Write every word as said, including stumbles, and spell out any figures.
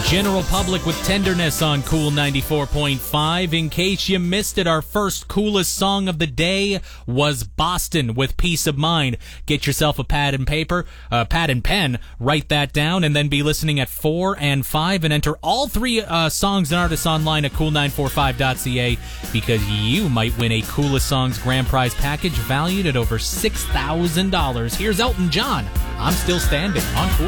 General Public with Tenderness on Cool ninety-four point five. In case you missed it, our first coolest song of the day was Boston with Peace of Mind. Get yourself a pad and paper, uh, pad and pen, write that down, and then be listening at four and five and enter all three uh, songs and artists online at cool nine four five dot c a because you might win a Coolest Songs grand prize package valued at over six thousand dollars. Here's Elton John. I'm Still Standing on Cool.